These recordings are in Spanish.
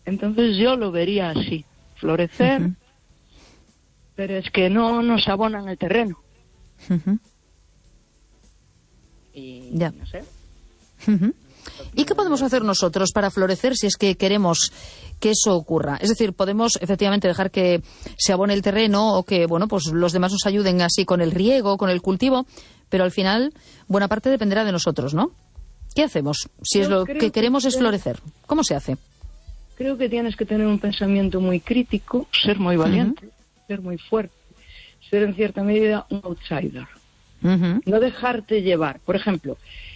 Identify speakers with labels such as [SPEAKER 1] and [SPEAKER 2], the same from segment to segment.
[SPEAKER 1] Entonces yo lo vería así, florecer, pero es que no nos abonan el terreno. Y
[SPEAKER 2] ya.
[SPEAKER 1] no sé.
[SPEAKER 2] ¿Y qué podemos hacer nosotros para florecer si es que queremos que eso ocurra? Es decir, podemos efectivamente dejar que se abone el terreno o que, bueno, pues los demás nos ayuden así con el riego, con el cultivo, pero al final buena parte dependerá de nosotros, ¿no? ¿Qué hacemos si es lo que queremos es florecer? ¿Cómo se hace?
[SPEAKER 1] Creo que tienes que tener un pensamiento muy crítico, ser muy valiente, ser muy fuerte, ser en cierta medida un outsider. No dejarte llevar. Por ejemplo,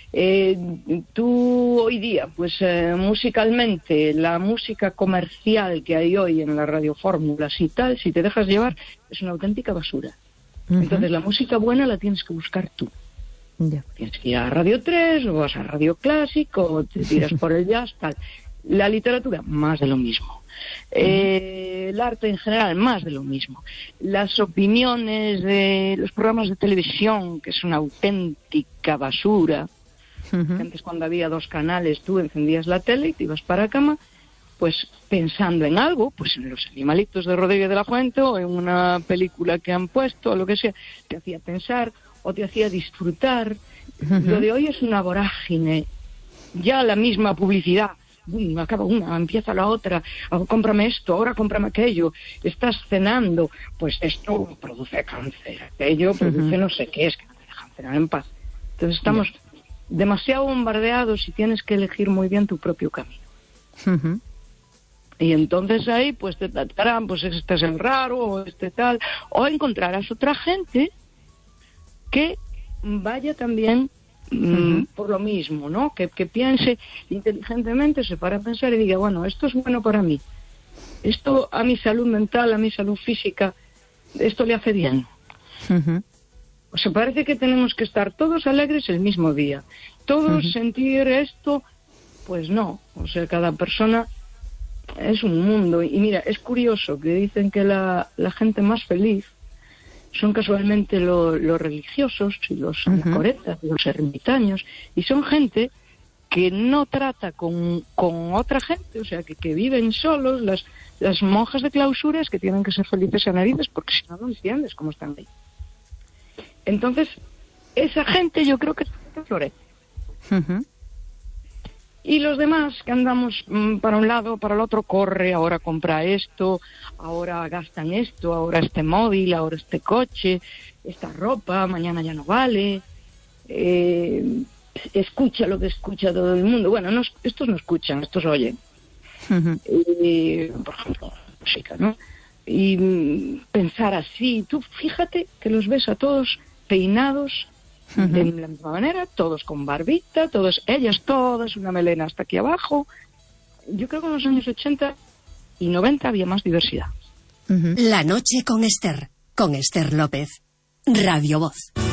[SPEAKER 1] tú hoy día, pues musicalmente, la música comercial que hay hoy en las radiofórmulas y tal, si te dejas llevar, es una auténtica basura. Entonces la música buena la tienes que buscar tú. Tienes que ir a Radio 3 o vas a Radio Clásico o te tiras por el jazz, tal. La literatura, más de lo mismo. El arte en general, más de lo mismo. Las opiniones de los programas de televisión, que es una auténtica basura. Antes, cuando había 2 canales, tú encendías la tele y te ibas para la cama, pues pensando en algo, pues en los animalitos de Rodríguez de la Fuente o en una película que han puesto o lo que sea, te hacía pensar o te hacía disfrutar. Lo de hoy es una vorágine. Ya la misma publicidad. Acaba una, empieza la otra, cómprame esto, ahora cómprame aquello, estás cenando, pues esto produce cáncer, aquello produce no sé qué, es que no te dejan cenar en paz. Entonces estamos demasiado bombardeados y tienes que elegir muy bien tu propio camino. Y entonces ahí pues te tratarán, pues este es el raro, o este tal, o encontrarás otra gente que vaya también por lo mismo, ¿no? Que piense inteligentemente, se para a pensar y diga, bueno, esto es bueno para mí, esto a mi salud mental, a mi salud física, esto le hace bien. O sea, parece que tenemos que estar todos alegres el mismo día, todos sentir esto, pues no, o sea, cada persona es un mundo. Y mira, es curioso que dicen que la gente más feliz son casualmente los religiosos y los anacoretas, los ermitaños, y son gente que no trata con otra gente, o sea, que viven solos, las monjas de clausuras que tienen que ser felices a narices, porque si no, no entiendes cómo están ahí. Entonces, esa gente yo creo que florece. Y los demás que andamos para un lado, para el otro, corre, ahora compra esto, ahora gastan esto, ahora este móvil, ahora este coche, esta ropa, mañana ya no vale, escucha lo que escucha todo el mundo. Bueno, estos no escuchan, estos oyen. Por ejemplo, música, ¿no? Y pensar así, tú fíjate que los ves a todos peinados, de la misma manera, todos con barbita, ellas todas, una melena hasta aquí abajo. Yo creo que en los años 80 y 90 había más diversidad.
[SPEAKER 3] La noche con Esther López, Radio Voz.